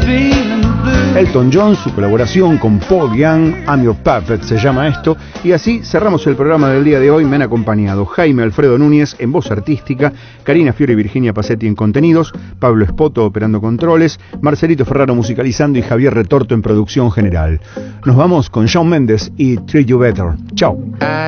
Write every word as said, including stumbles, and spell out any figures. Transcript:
Elton John, su colaboración con Paul Young, I'm Your Puppet se llama esto, y así cerramos el programa del día de hoy. Me han acompañado Jaime Alfredo Núñez en voz artística, Karina Fiore y Virginia Pacetti en contenidos, Pablo Espoto operando controles, Marcelito Ferraro musicalizando y Javier Retorto en producción general. Nos vamos con Shawn Mendes y Treat You Better. Chao.